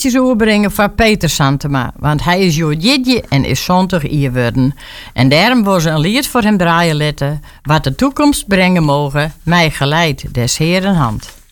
kaartjes overbrengen voor Peter Santema. Want hij is joodjidje en is 20 jaar worden. En daarom was een lied voor hem draaien letten. Wat de toekomst brengen mogen, mij geleid des Heeren hand.